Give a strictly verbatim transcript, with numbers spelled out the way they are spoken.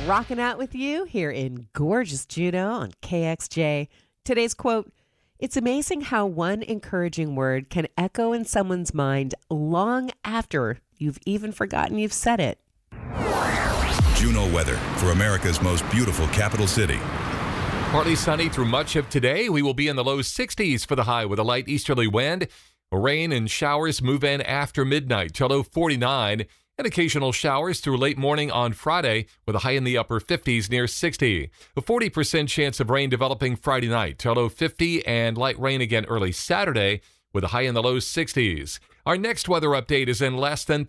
rocking out with you here in gorgeous Juneau on K X J. Today's quote, "It's amazing how one encouraging word can echo in someone's mind long after you've even forgotten you've said it." Juneau weather for America's most beautiful capital city. Partly sunny through much of today. We will be in the low sixties for the high with a light easterly wind. Rain and showers move in after midnight till low forty-nine. And occasional showers through late morning on Friday with a high in the upper fifties near sixty. A forty percent chance of rain developing Friday night till low fifty, and light rain again early Saturday with a high in the low sixties. Our next weather update is in less than